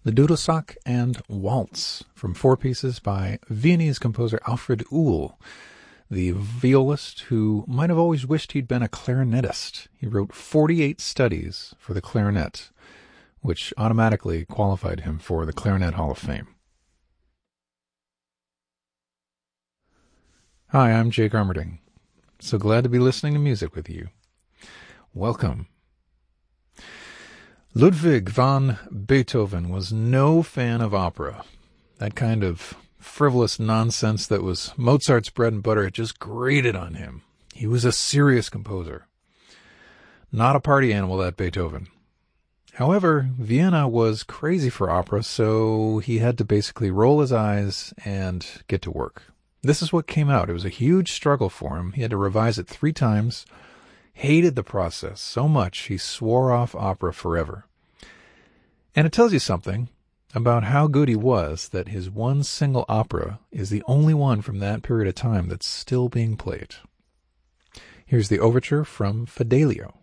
the Dudelsack and Waltz from four pieces by Viennese composer Alfred Uhl, the violist who might have always wished he'd been a clarinetist. He wrote 48 studies for the clarinet, which automatically qualified him for the Clarinet Hall of Fame. Hi, I'm Jake Armerding. So glad to be listening to music with you. Welcome. Ludwig van Beethoven was no fan of opera. That kind of frivolous nonsense that was Mozart's bread and butter, it just grated on him. He was a serious composer. Not a party animal, that Beethoven. However, Vienna was crazy for opera, so he had to basically roll his eyes and get to work. This is what came out. It was a huge struggle for him. He had to revise it 3 times. Hated the process so much he swore off opera forever. And it tells you something about how good he was that his one single opera is the only one from that period of time that's still being played. Here's the overture from Fidelio.